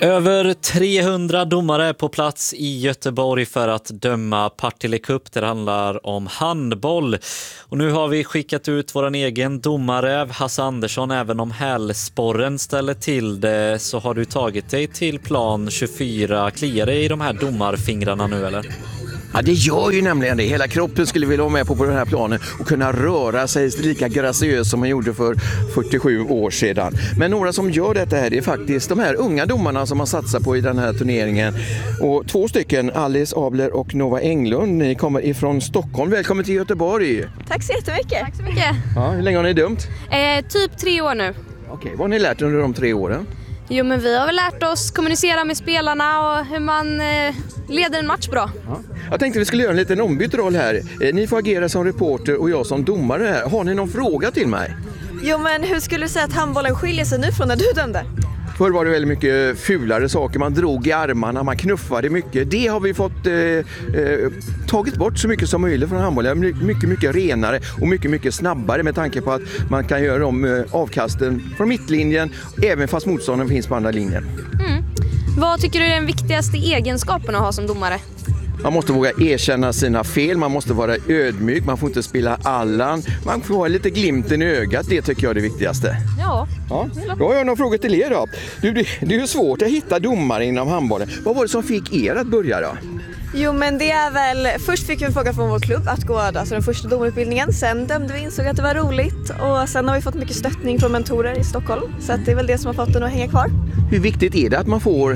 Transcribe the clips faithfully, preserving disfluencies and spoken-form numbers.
Över trehundra domare på plats i Göteborg för att döma Partille Cup. Det handlar om handboll. Och nu har vi skickat ut vår egen domare, Hasse Andersson. Även om hälsporren ställer till det så har du tagit dig till plan tjugofyra. Kliar det i de här domarfingrarna nu eller? Ja, det gör ju nämligen det. Hela kroppen skulle vilja vara med på, på den här planen och kunna röra sig lika graciöst som man gjorde för fyrtiosju år sedan. Men några som gör detta här, det är faktiskt de här unga domarna som man satsar på i den här turneringen. Och två stycken, Alice Abler och Nova Englund, ni kommer ifrån Stockholm. Välkommen till Göteborg. Tack så jättemycket. Tack så mycket. Ja, hur länge har ni dömt? Eh, typ tre år nu. Okej, vad har ni lärt under de tre åren? Jo, men vi har väl lärt oss kommunicera med spelarna och hur man eh, leder en match bra. Ja. Jag tänkte vi skulle göra en liten ombytt roll här. Eh, ni får agera som reporter och jag som domare här. Har ni någon fråga till mig? Jo, men hur skulle du säga att handbollen skiljer sig nu från när du dömde? Förr var det väldigt mycket fulare saker. Man drog i armarna, man knuffade mycket. Det har vi fått eh, eh, tagit bort så mycket som möjligt från handbollen. Mycket, mycket renare och mycket, mycket snabbare med tanke på att man kan göra de eh, avkasten från mittlinjen även fast motståndaren finns på andra linjen. Mm. Vad tycker du är den viktigaste egenskapen att ha som domare? Man måste våga erkänna sina fel, man måste vara ödmjuk, man får inte spela allan. Man får ha lite glimten i ögat, det tycker jag är det viktigaste. Ja. Ja. Då har jag några frågor till er då. Du, det, det är ju svårt att hitta domare inom handbollen. Vad var det som fick er att börja då? Jo, men det är väl, först fick vi en fråga från vår klubb att gå alltså den första domarutbildningen. Sen dömde vi, insåg att det var roligt och sen har vi fått mycket stöttning från mentorer i Stockholm. Så att det är väl det som har fått den att hänga kvar. Hur viktigt är det att man får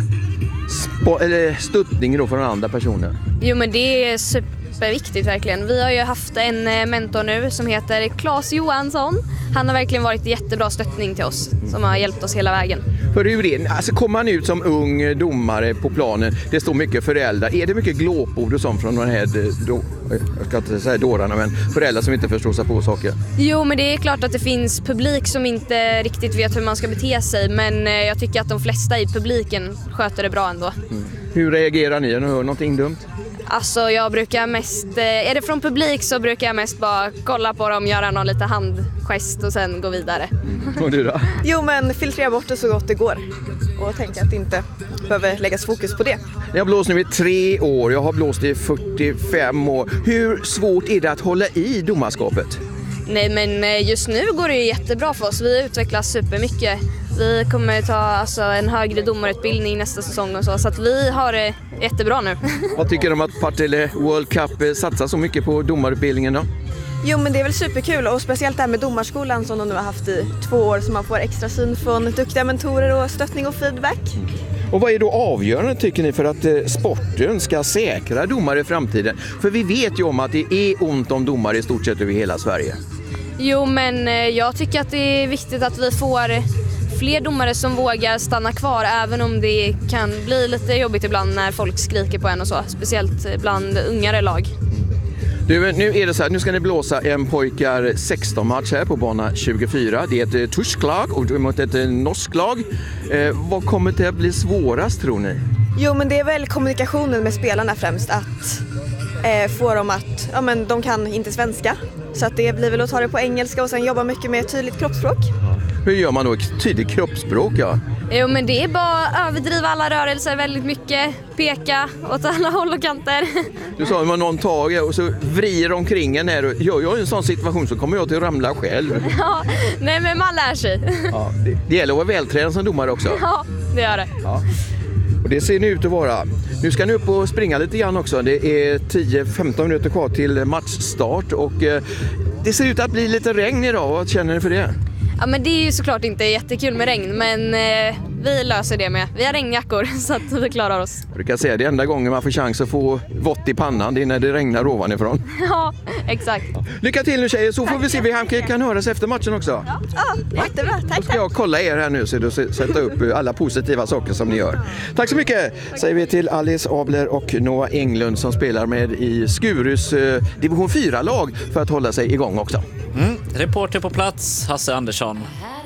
sp- eller stöttning då från andra personer? Jo, men det är superviktigt verkligen. Vi har ju haft en mentor nu som heter Claes Johansson. Han har verkligen varit jättebra stöttning till oss som har hjälpt oss hela vägen. För hur är det? Alltså kommer man ut som ung domare på planen, det står mycket föräldrar. Är det mycket glåpord och sånt från de här, då, jag ska inte säga dårarna, men föräldrar som inte förstår sig på saker? Jo, men det är klart att det finns publik som inte riktigt vet hur man ska bete sig. Men jag tycker att de flesta i publiken sköter det bra ändå. Mm. Hur reagerar ni när ni hör någonting dumt? Alltså jag brukar mest, är det från publik så brukar jag mest bara kolla på dem, göra någon lite handgest och sen gå vidare. Mm. Och du då? Jo, men filtrera bort det så gott det går och tänka att det inte behöver läggas fokus på det. Jag har blåst nu i tre år, jag har blåst i fyrtiofem år. Hur svårt är det att hålla i domarskapet? Nej, men just nu går det ju jättebra för oss, vi utvecklas supermycket. Vi kommer ta alltså, en högre domarutbildning nästa säsong och så, så att vi har det jättebra nu. Vad tycker du om att Partille World Cup satsar så mycket på domarutbildningen då? Jo, men det är väl superkul och speciellt det här med domarskolan som de nu har haft i två år så man får extra syn från duktiga mentorer och stöttning och feedback. Och vad är då avgörande tycker ni för att eh, sporten ska säkra domare i framtiden? För vi vet ju om att det är ont om domare i stort sett över hela Sverige. Jo, men jag tycker att det är viktigt att vi får fler domare som vågar stanna kvar även om det kan bli lite jobbigt ibland när folk skriker på en och så. Speciellt bland ungare lag. Du, nu är det så här, nu ska ni blåsa en pojkar sexton-match här på bana tjugofyra. Det är ett tysk lag och mot ett norsk lag. Eh, vad kommer det att bli svårast tror ni? Jo, men det är väl kommunikationen med spelarna främst att eh, få dem att, ja men de kan inte svenska. Så att det blir väl att ta det på engelska och sen jobba mycket med tydligt kroppsspråk. Hur gör man då ett tydligt kroppsspråk? Ja? Jo, men det är bara att överdriva alla rörelser väldigt mycket. Peka åt alla håll och kanter. Du sa att man någon tag och så vrider omkring en här. Och gör jag i en sån situation så kommer jag till att ramla själv. Ja, nej men man lär sig. Ja, det, det gäller att vara vältränad som domare också. Ja, det gör det. Ja. Och det ser ni ut att vara. Nu ska ni upp och springa lite grann också. Det är tio femton minuter kvar till matchstart och eh, det ser ut att bli lite regn idag. Vad känner ni för det? Ja, men det är ju såklart inte jättekul med regn, men eh, vi löser det med. Vi har regnjackor så att vi klarar oss. Jag brukar säga det enda gången man får chans att få vått i pannan, det är när det regnar ovanifrån. Ja, exakt. Ja. Lycka till nu tjejer, så tack får vi se vi han kan höras efter matchen också. Ja, ja jättebra. Tack, tack. Då ska jag kolla er här nu så du sätta upp alla positiva saker som ni gör. Tack så mycket säger vi till Alice Abler och Noah Englund som spelar med i Skurus eh, division fyra-lag för att hålla sig igång också. Mm. Reporter på plats, Hasse Andersson.